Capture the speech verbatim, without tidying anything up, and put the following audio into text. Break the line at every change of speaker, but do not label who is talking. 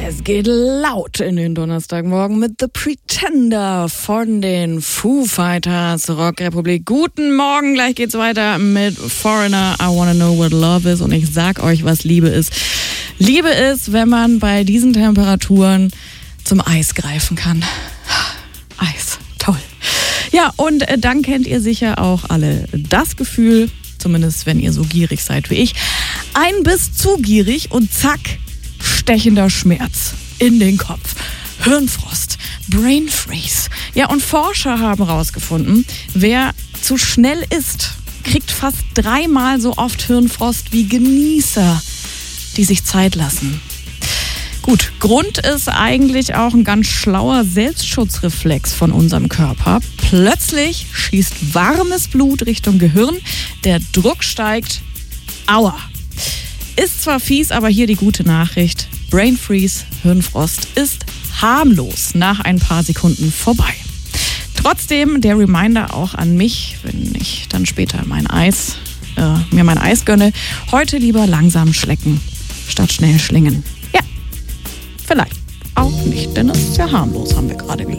Es geht laut in den Donnerstagmorgen mit The Pretender von den Foo Fighters, Rockrepublik. Guten Morgen, gleich geht's weiter mit Foreigner, I Wanna Know What Love Is. Und ich sag euch, was Liebe ist. Liebe ist, wenn man bei diesen Temperaturen zum Eis greifen kann. Eis, toll. Ja, und dann kennt ihr sicher auch alle das Gefühl, zumindest wenn ihr so gierig seid wie ich, ein bis zu gierig und zack, stechender Schmerz in den Kopf. Hirnfrost, Brain Freeze. Ja, und Forscher haben herausgefunden, wer zu schnell isst, kriegt fast dreimal so oft Hirnfrost wie Genießer, die sich Zeit lassen. Gut, Grund ist eigentlich auch ein ganz schlauer Selbstschutzreflex von unserem Körper. Plötzlich schießt warmes Blut Richtung Gehirn, der Druck steigt. Aua! Ist zwar fies, aber hier die gute Nachricht. Brain Freeze, Hirnfrost ist harmlos nach ein paar Sekunden vorbei. Trotzdem der Reminder auch an mich, wenn ich dann später mein Eis, äh, mir mein Eis gönne, heute lieber langsam schlecken, statt schnell schlingen. Ja, vielleicht auch nicht, denn es ist ja harmlos, haben wir gerade gelernt.